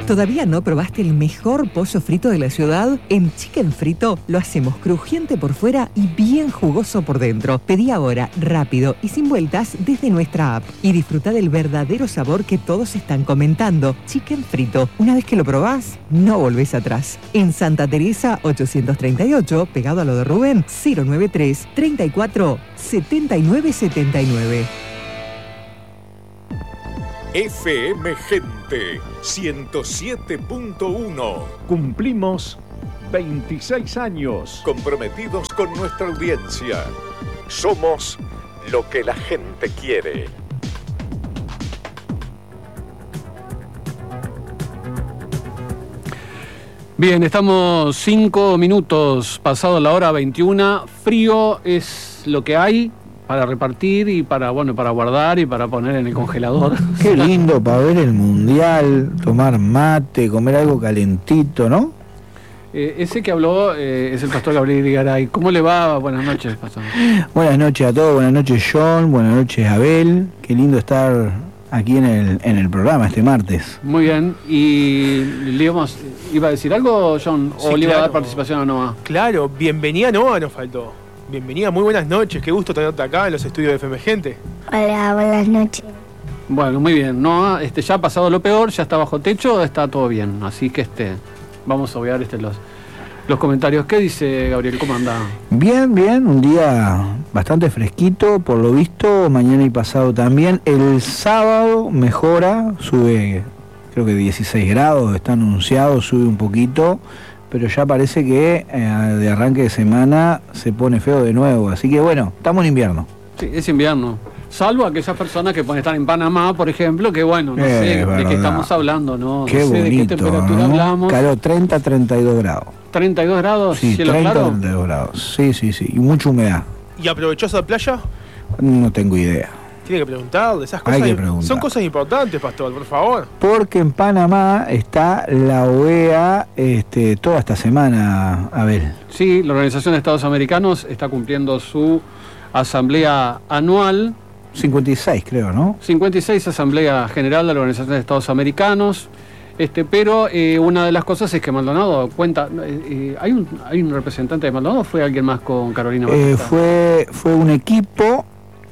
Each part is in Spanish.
¿Todavía no probaste el mejor pollo frito de la ciudad? En Chicken Frito lo hacemos crujiente por fuera y bien jugoso por dentro. Pedí ahora, rápido y sin vueltas desde nuestra app. Y disfruta del verdadero sabor que todos están comentando. Chicken Frito. Una vez que lo probás, no volvés atrás. En Santa Teresa 838, pegado a lo de Rubén, 093 34 79 79. FM Gente 107.1. Cumplimos 26 años. Comprometidos con nuestra audiencia. Somos lo que la gente quiere. Bien, estamos 5 minutos pasado la hora 21. Frío es lo que hay para repartir y para guardar y para poner en el congelador. Qué lindo para ver el mundial, tomar mate, comer algo calentito, ¿no? Ese que habló es el pastor Gabriel Garay. ¿Cómo le va? Buenas noches, pastor. Buenas noches a todos, buenas noches John, buenas noches Abel. Qué lindo estar aquí en el programa este martes. Muy bien, y ¿iba a decir algo, John? Sí, ¿O le iba a dar claro. participación a Noah? Claro, bienvenida Noah nos faltó. Bienvenida, muy buenas noches, qué gusto tenerte acá en los estudios de FM Gente. Hola, buenas noches. Bueno, muy bien. Noah, ya ha pasado lo peor, ya está bajo techo, está todo bien. Así que vamos a obviar los comentarios. ¿Qué dice Gabriel? ¿Cómo anda? Bien, un día bastante fresquito, por lo visto, mañana y pasado también. El sábado mejora, sube creo que 16 grados, está anunciado, sube un poquito, pero ya parece que de arranque de semana se pone feo de nuevo, así que bueno, estamos en invierno. Sí, es invierno. Salvo aquellas personas que pueden estar en Panamá, por ejemplo, que bueno, no sé de qué estamos hablando, ¿no? Qué no sé bonito, de qué temperatura hablamos. Calor, 30-32 grados. 32 grados, Sí, cielo claro. 30-32 grados, sí, y mucha humedad. ¿Y aprovechó esa playa? No tengo idea. Tiene que preguntarle, esas cosas. Hay que preguntar. Son cosas importantes, pastor, por favor. Porque en Panamá está la OEA toda esta semana, Abel. Sí, la Organización de Estados Americanos está cumpliendo su asamblea anual. 56 creo, ¿no? 56 Asamblea General de la Organización de Estados Americanos. Pero una de las cosas es que Maldonado cuenta, hay un representante de Maldonado, ¿o fue alguien más con Carolina Batista? Fue un equipo,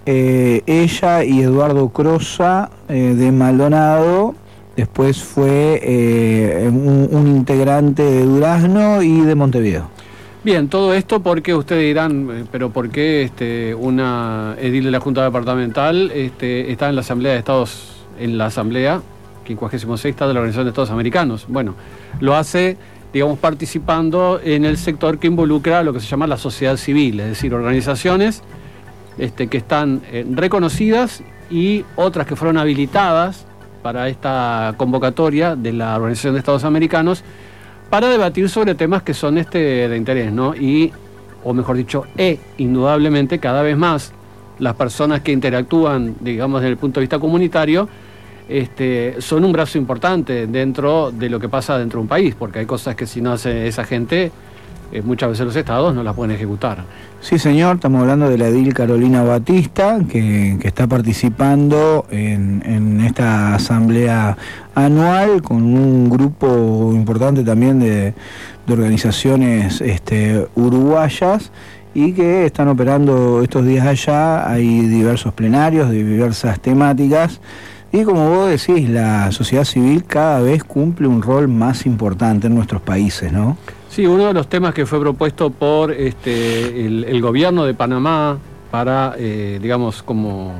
ella y Eduardo Crosa de Maldonado, después fue un integrante de Durazno y de Montevideo. Bien, todo esto porque ustedes dirán, pero ¿por qué una edil de la Junta Departamental está en la Asamblea de Estados, en la Asamblea 56 de la Organización de Estados Americanos? Bueno, lo hace, digamos, participando en el sector que involucra lo que se llama la sociedad civil, es decir, organizaciones que están reconocidas y otras que fueron habilitadas para esta convocatoria de la Organización de Estados Americanos para debatir sobre temas que son de interés, ¿no? O mejor dicho, indudablemente cada vez más las personas que interactúan, digamos, desde el punto de vista comunitario, son un brazo importante dentro de lo que pasa dentro de un país, porque hay cosas que si no hace esa gente, muchas veces los estados no las pueden ejecutar. Sí, señor, estamos hablando de la edil Carolina Batista, que está participando en esta asamblea anual con un grupo importante también de organizaciones uruguayas y que están operando estos días allá. Hay diversos plenarios de diversas temáticas. Y como vos decís, la sociedad civil cada vez cumple un rol más importante en nuestros países, ¿no? Sí, uno de los temas que fue propuesto por el gobierno de Panamá para, digamos, como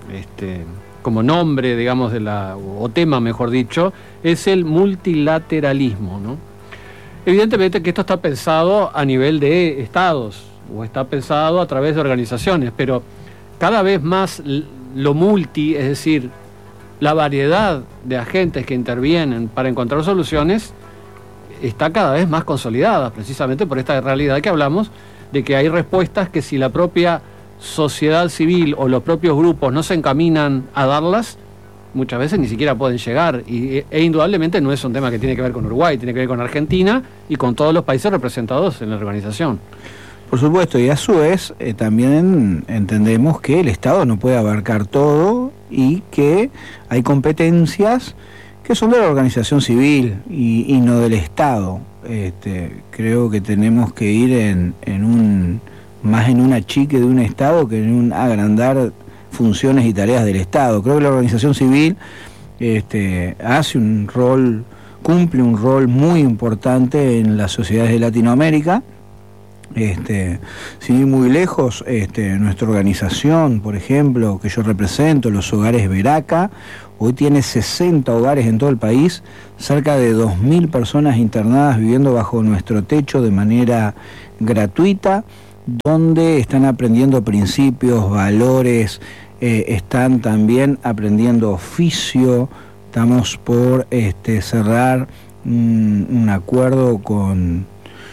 nombre, digamos, o tema, mejor dicho, es el multilateralismo, ¿no? Evidentemente que esto está pensado a nivel de estados, o está pensado a través de organizaciones, pero cada vez más lo multi, es decir, la variedad de agentes que intervienen para encontrar soluciones está cada vez más consolidada, precisamente por esta realidad que hablamos, de que hay respuestas que si la propia sociedad civil o los propios grupos no se encaminan a darlas, muchas veces ni siquiera pueden llegar. E indudablemente no es un tema que tiene que ver con Uruguay, tiene que ver con Argentina y con todos los países representados en la organización. Por supuesto, y a su vez también entendemos que el Estado no puede abarcar todo y que hay competencias que son de la organización civil y no del Estado. Creo que tenemos que ir más en un achique de un Estado que en un agrandar funciones y tareas del Estado. Creo que la organización civil cumple un rol muy importante en las sociedades de Latinoamérica. Sin ir muy lejos, nuestra organización, por ejemplo, que yo represento, los Hogares Veraca, hoy tiene 60 hogares en todo el país, cerca de 2.000 personas internadas viviendo bajo nuestro techo de manera gratuita, donde están aprendiendo principios, valores, están también aprendiendo oficio. Estamos por cerrar un acuerdo con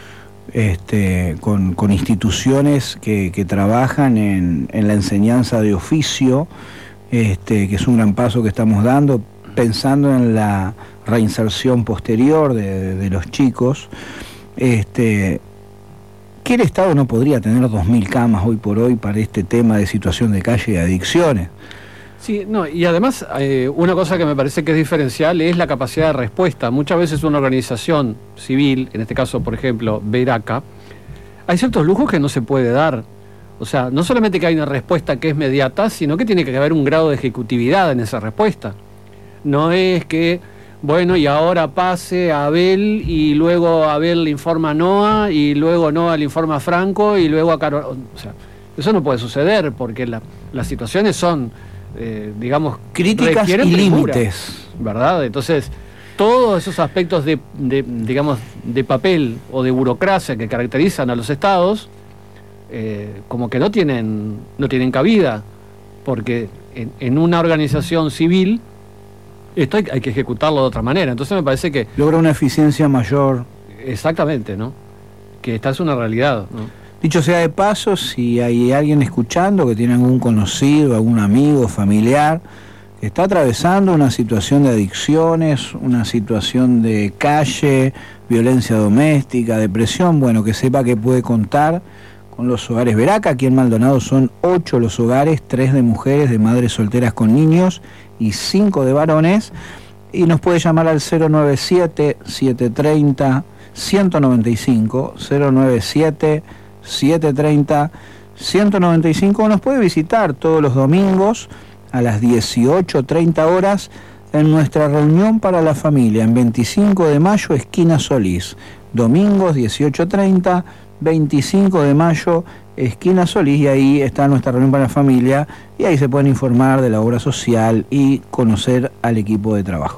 instituciones que trabajan en la enseñanza de oficio, que es un gran paso que estamos dando, pensando en la reinserción posterior de los chicos. Que el Estado no podría tener 2.000 camas hoy por hoy para este tema de situación de calle y de adicciones. Sí, no, y además una cosa que me parece que es diferencial es la capacidad de respuesta. Muchas veces una organización civil, en este caso, por ejemplo, Veraca, hay ciertos lujos que no se puede dar. O sea, no solamente que hay una respuesta que es mediata, sino que tiene que haber un grado de ejecutividad en esa respuesta. No es que, bueno, y ahora pase a Abel, y luego Abel le informa a Noa, y luego Noa le informa a Franco, y luego a Carol. O sea, eso no puede suceder, porque las situaciones son, digamos, críticas y límites, ¿verdad? Entonces, todos esos aspectos digamos, de papel o de burocracia que caracterizan a los estados, como que no tienen cabida, porque en una organización civil esto hay que ejecutarlo de otra manera. Entonces me parece que logra una eficiencia mayor. Exactamente, ¿no? Que esta es una realidad, ¿no? Dicho sea de paso, si hay alguien escuchando que tiene algún conocido, algún amigo, familiar, que está atravesando una situación de adicciones, una situación de calle, violencia doméstica, depresión, bueno, que sepa que puede contar con los Hogares Veraca. Aquí en Maldonado son 8 los hogares, 3 de mujeres, de madres solteras con niños y 5 de varones, y nos puede llamar al 097-730-195, 097-730-195, nos puede visitar todos los domingos a las 18:30 horas en nuestra reunión para la familia en 25 de mayo, esquina Solís. Domingos 18:30, 25 de mayo, esquina Solís, y ahí está nuestra reunión para la familia, y ahí se pueden informar de la obra social y conocer al equipo de trabajo.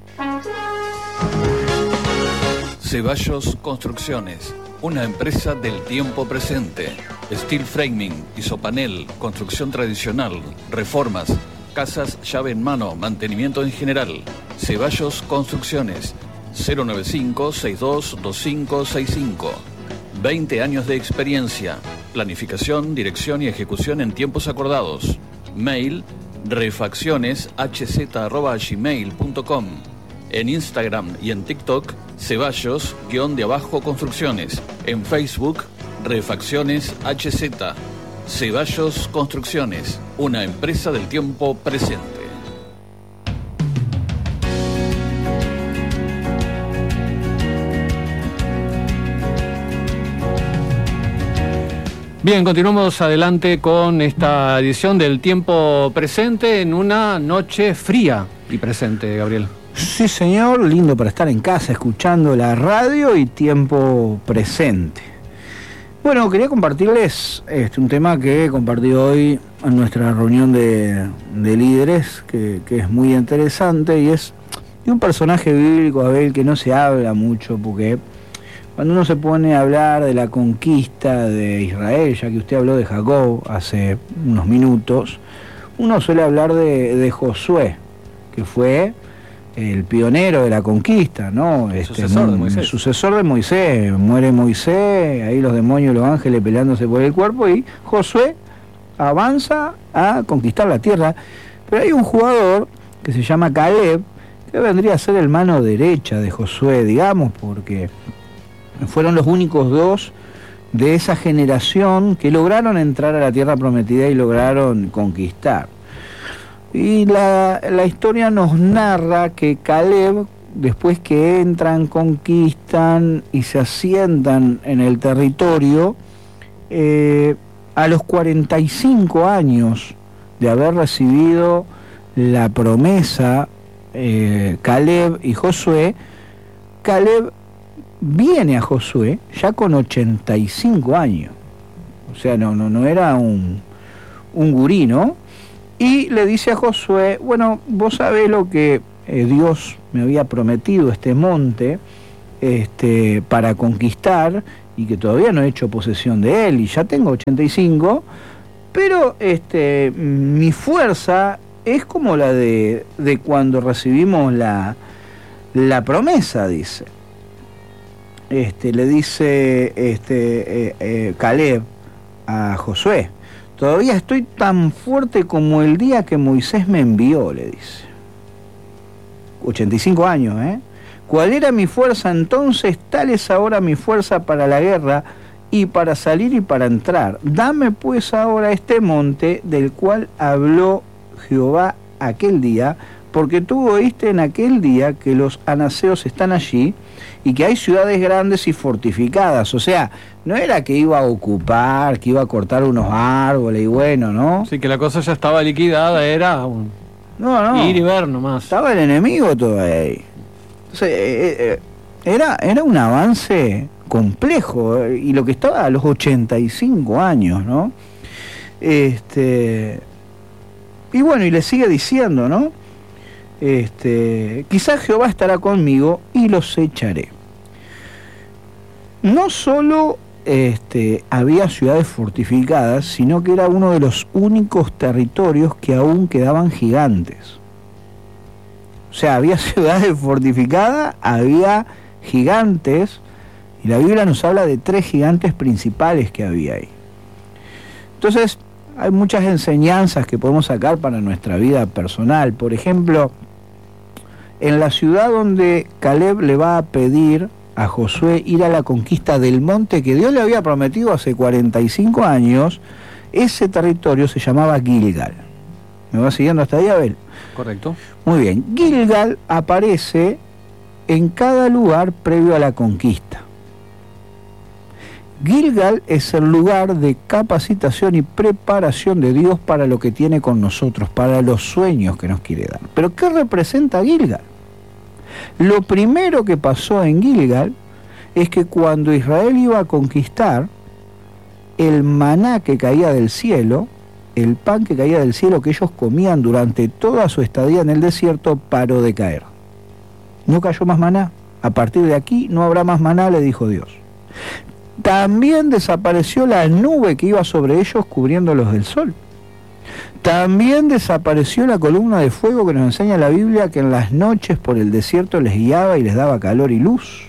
Ceballos Construcciones, una empresa del tiempo presente. Steel framing, isopanel, construcción tradicional, reformas, casas llave en mano, mantenimiento en general. Ceballos Construcciones, 095-622565. 20 años de experiencia, planificación, dirección y ejecución en tiempos acordados. Mail, refaccioneshz@gmail.com. En Instagram y en TikTok, Ceballos_Construcciones. En Facebook, Refacciones HZ. Ceballos Construcciones, una empresa del tiempo presente. Bien, continuamos adelante con esta edición del Tiempo Presente en una noche fría y presente, Gabriel. Sí, señor, lindo para estar en casa escuchando la radio y Tiempo Presente. Bueno, quería compartirles un tema que he compartido hoy en nuestra reunión de líderes, que es muy interesante, y es de un personaje bíblico, Abel, que no se habla mucho, porque cuando uno se pone a hablar de la conquista de Israel, ya que usted habló de Jacob hace unos minutos, uno suele hablar de Josué, que fue el pionero de la conquista, ¿no? Sucesor de Moisés. Sucesor de Moisés. Muere Moisés, ahí los demonios y los ángeles peleándose por el cuerpo, y Josué avanza a conquistar la tierra. Pero hay un jugador que se llama Caleb, que vendría a ser el mano derecha de Josué, digamos, porque fueron los únicos dos de esa generación que lograron entrar a la tierra prometida y lograron conquistar. Y la historia nos narra que Caleb, después que entran, conquistan y se asientan en el territorio, a los 45 años de haber recibido la promesa, Caleb y Josué, Caleb viene a Josué ya con 85 años. O sea, no era un gurí, ¿no? Y le dice a Josué, bueno, vos sabés lo que Dios me había prometido, este monte, para conquistar, y que todavía no he hecho posesión de él, y ya tengo 85, pero mi fuerza es como la de cuando recibimos la promesa, dice. Le dice Caleb a Josué, todavía estoy tan fuerte como el día que Moisés me envió, le dice. 85 años, ¿eh? ¿Cuál era mi fuerza entonces? Tal es ahora mi fuerza para la guerra y para salir y para entrar. Dame pues ahora este monte del cual habló Jehová aquel día, porque tú oíste en aquel día que los anaseos están allí y que hay ciudades grandes y fortificadas. O sea, no era que iba a ocupar, que iba a cortar unos árboles y bueno, ¿no? Sí, que la cosa ya estaba liquidada, era ir y ver nomás. Estaba el enemigo todo ahí. Entonces, era un avance complejo, y lo que estaba a los 85 años, ¿no? Y bueno, y le sigue diciendo, ¿no? Quizás Jehová estará conmigo y los echaré. No solo había ciudades fortificadas, sino que era uno de los únicos territorios que aún quedaban gigantes. O sea, había ciudades fortificadas, había gigantes, y la Biblia nos habla de 3 gigantes principales que había ahí. Entonces, hay muchas enseñanzas que podemos sacar para nuestra vida personal. Por ejemplo, en la ciudad donde Caleb le va a pedir a Josué ir a la conquista del monte que Dios le había prometido hace 45 años, ese territorio se llamaba Gilgal. ¿Me va siguiendo hasta ahí, Abel? Correcto. Muy bien. Gilgal aparece en cada lugar previo a la conquista. Gilgal es el lugar de capacitación y preparación de Dios para lo que tiene con nosotros, para los sueños que nos quiere dar. ¿Pero qué representa Gilgal? Lo primero que pasó en Gilgal es que cuando Israel iba a conquistar, el maná que caía del cielo, el pan que caía del cielo que ellos comían durante toda su estadía en el desierto, paró de caer. No cayó más maná. A partir de aquí no habrá más maná, le dijo Dios. También desapareció la nube que iba sobre ellos cubriéndolos del sol. También desapareció la columna de fuego que nos enseña la Biblia, que en las noches por el desierto les guiaba y les daba calor y luz.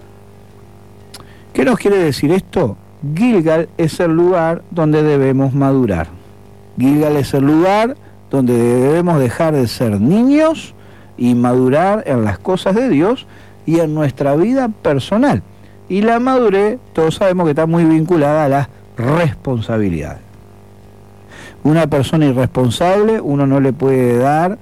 ¿Qué nos quiere decir esto? Gilgal es el lugar donde debemos madurar. Gilgal es el lugar donde debemos dejar de ser niños y madurar en las cosas de Dios y en nuestra vida personal. Y la madurez, todos sabemos que está muy vinculada a las responsabilidades. Una persona irresponsable, uno no le puede dar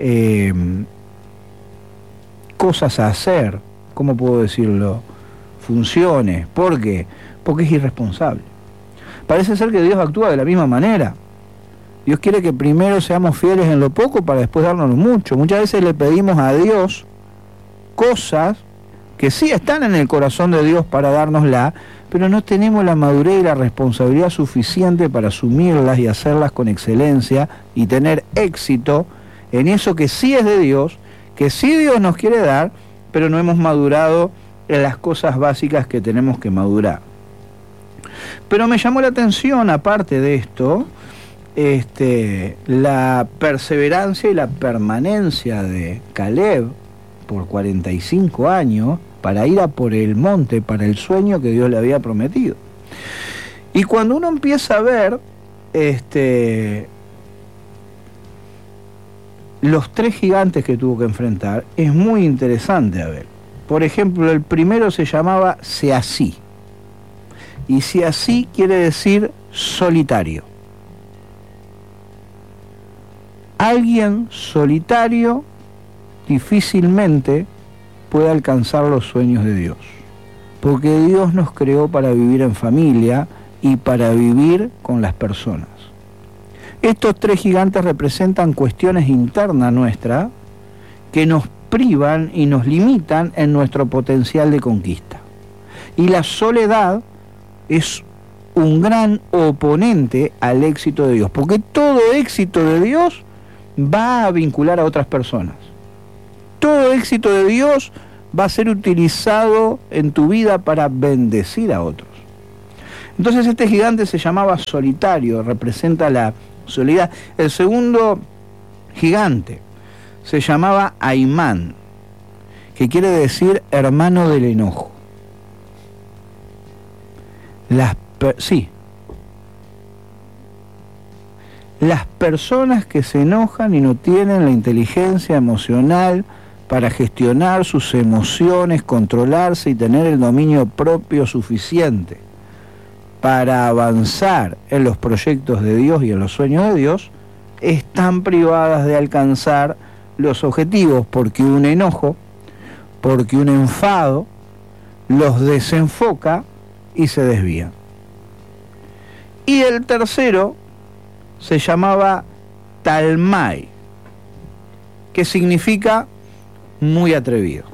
cosas a hacer, ¿cómo puedo decirlo? Funciones. ¿Por qué? Porque es irresponsable. Parece ser que Dios actúa de la misma manera. Dios quiere que primero seamos fieles en lo poco para después darnos lo mucho. Muchas veces le pedimos a Dios cosas que sí están en el corazón de Dios para dárnosla, pero no tenemos la madurez y la responsabilidad suficiente para asumirlas y hacerlas con excelencia y tener éxito en eso que sí es de Dios, que sí Dios nos quiere dar, pero no hemos madurado en las cosas básicas que tenemos que madurar. Pero me llamó la atención, aparte de esto, la perseverancia y la permanencia de Caleb por 45 años para ir a por el monte, para el sueño que Dios le había prometido. Y cuando uno empieza a ver los 3 gigantes que tuvo que enfrentar, es muy interesante a ver. Por ejemplo, el primero se llamaba Seasí. Y Seasí quiere decir solitario. Alguien solitario difícilmente puede alcanzar los sueños de Dios, porque Dios nos creó para vivir en familia y para vivir con las personas. Estos 3 gigantes representan cuestiones internas nuestras que nos privan y nos limitan en nuestro potencial de conquista. Y la soledad es un gran oponente al éxito de Dios, porque todo éxito de Dios va a vincular a otras personas. Todo éxito de Dios va a ser utilizado en tu vida para bendecir a otros. Entonces este gigante se llamaba Solitario, representa la soledad. El segundo gigante se llamaba Aimán, que quiere decir hermano del enojo. Las personas que se enojan y no tienen la inteligencia emocional para gestionar sus emociones, controlarse y tener el dominio propio suficiente para avanzar en los proyectos de Dios y en los sueños de Dios, están privadas de alcanzar los objetivos, porque un enojo, porque un enfado los desenfoca y se desvían. Y el tercero se llamaba Talmai, que significa muy atrevido.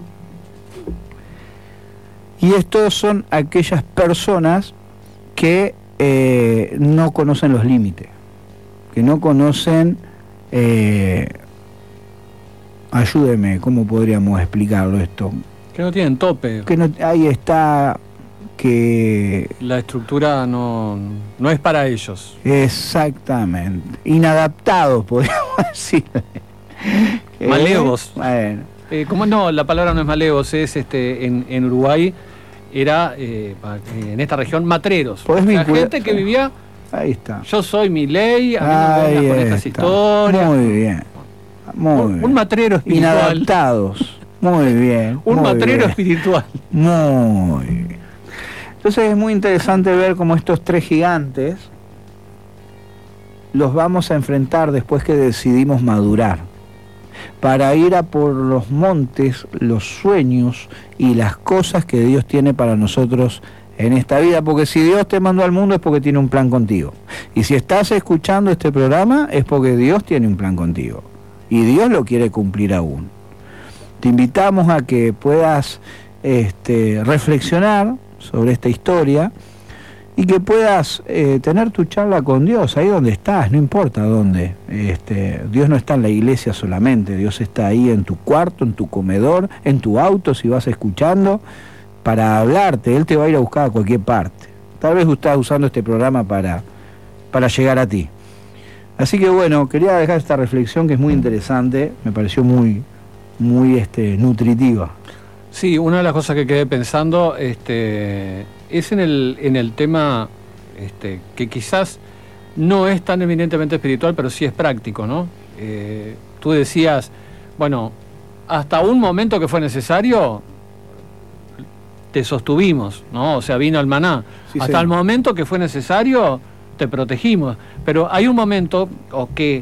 Y estos son aquellas personas que no conocen los límites, que no conocen, ayúdeme, ¿cómo podríamos explicarlo esto? Que no tienen tope. Que no, ahí está, que... La estructura no es para ellos. Exactamente. Inadaptados, podríamos decir. Malevos. Bueno. ¿Cómo no? La palabra no es malevos, es en Uruguay era, en esta región, matreros. ¿Podés vincular? Gente que vivía... Ahí está. Yo soy mi ley, a mí no me vengas con estas historias. Muy bien. Muy bien. Un matrero espiritual. Inadaptados. Muy bien. Un muy matrero bien. espiritual. Muy bien. Entonces es muy interesante ver cómo estos 3 gigantes los vamos a enfrentar después que decidimos madurar, para ir a por los montes, los sueños y las cosas que Dios tiene para nosotros en esta vida, porque si Dios te mandó al mundo es porque tiene un plan contigo. Y si estás escuchando este programa es porque Dios tiene un plan contigo. Y Dios lo quiere cumplir aún. Te invitamos a que puedas reflexionar sobre esta historia y que puedas tener tu charla con Dios, ahí donde estás, no importa dónde. Dios no está en la iglesia solamente, Dios está ahí en tu cuarto, en tu comedor, en tu auto, si vas escuchando, para hablarte. Él te va a ir a buscar a cualquier parte. Tal vez estás usando este programa para llegar a ti. Así que bueno, quería dejar esta reflexión que es muy interesante, me pareció muy nutritiva. Sí, una de las cosas que quedé pensando es en el tema que quizás no es tan eminentemente espiritual, pero sí es práctico, ¿no? Tú decías, bueno, hasta un momento que fue necesario, te sostuvimos, ¿no? O sea, vino el maná. Sí, hasta sí. el momento que fue necesario, te protegimos. Pero hay un momento que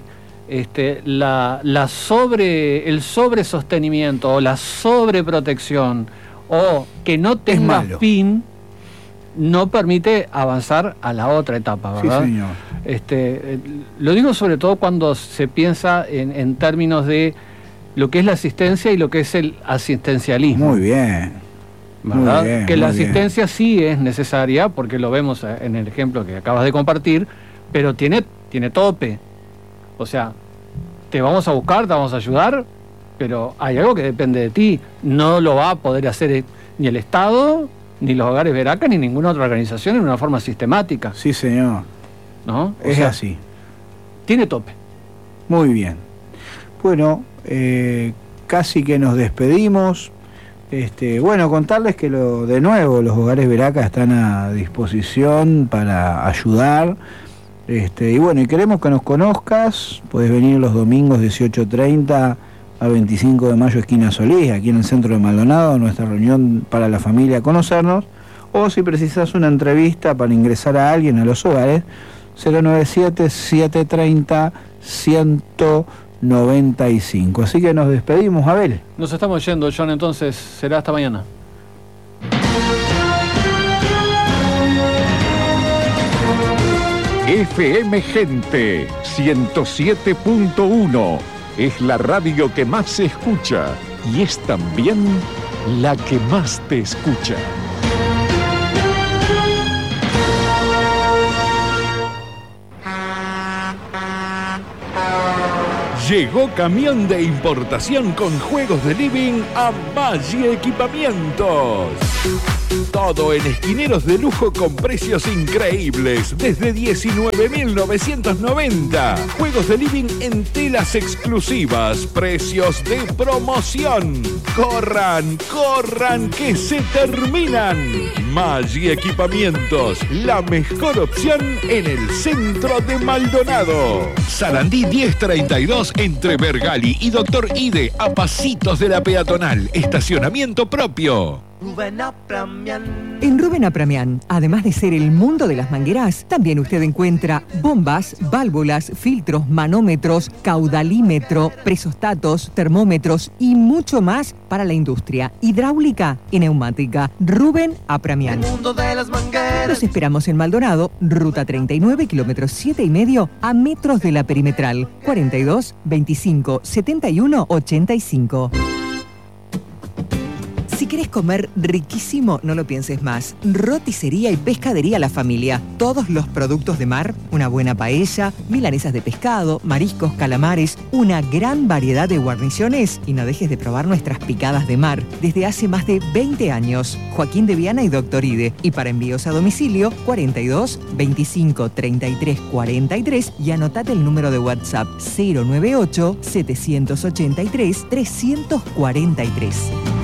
el sobresostenimiento o la sobreprotección o que no tenga fin no permite avanzar a la otra etapa, ¿verdad? Sí, señor. Lo digo sobre todo cuando se piensa en términos de lo que es la asistencia y lo que es el asistencialismo. Muy bien. ¿Verdad? Muy bien, que la muy asistencia sí es necesaria, porque lo vemos en el ejemplo que acabas de compartir, pero tiene tope. O sea, te vamos a buscar, te vamos a ayudar, pero hay algo que depende de ti. No lo va a poder hacer ni el Estado, ni los hogares Veraca, ni ninguna otra organización en una forma sistemática. Sí, señor. ¿No? Es así. Tiene tope. Muy bien. Bueno, casi que nos despedimos. Bueno, contarles que de nuevo los hogares Veraca están a disposición para ayudar. Y bueno, y queremos que nos conozcas. Puedes venir los domingos 18:30 a 25 de mayo, esquina Solís, aquí en el centro de Maldonado, nuestra reunión para la familia, conocernos. O si precisas una entrevista para ingresar a alguien a los hogares, 097-730-100 95. Así que nos despedimos, Abel. Nos estamos yendo, John, entonces será hasta mañana. FM Gente 107.1 es la radio que más se escucha y es también la que más te escucha. Llegó camión de importación con juegos de living a Maggi Equipamientos. Todo en esquineros de lujo con precios increíbles, desde 19.990. Juegos de living en telas exclusivas, precios de promoción. ¡Corran, corran, que se terminan! Maggi Equipamientos, la mejor opción en el centro de Maldonado. Sarandí 1032 entre Bergali y Doctor Ide, a pasitos de la peatonal. Estacionamiento propio. En Rubén Apramian, además de ser el mundo de las mangueras, también usted encuentra bombas, válvulas, filtros, manómetros, caudalímetro, presostatos, termómetros y mucho más para la industria hidráulica y neumática. Rubén Apramian. El mundo de las mangueras. Los esperamos en Maldonado, ruta 39, kilómetros 7,5, a metros de la perimetral. 42 25 71 85. Si querés comer riquísimo, no lo pienses más. Roticería y pescadería La Familia. Todos los productos de mar, una buena paella, milanesas de pescado, mariscos, calamares, una gran variedad de guarniciones y no dejes de probar nuestras picadas de mar. Desde hace más de 20 años. Joaquín de Viana y Doctor Ide. Y para envíos a domicilio, 42 25 33 43 y anotate el número de WhatsApp 098 783 343.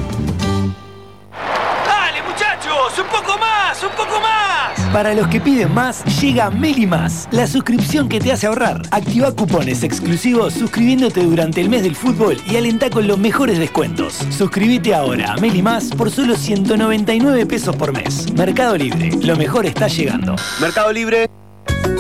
¡Un poco más! ¡Un poco más! Para los que piden más, llega Meli Más, la suscripción que te hace ahorrar. Activa cupones exclusivos suscribiéndote durante el mes del fútbol y alentá con los mejores descuentos. Suscríbete ahora a Meli Más por solo 199 pesos por mes. Mercado Libre, lo mejor está llegando. Mercado Libre.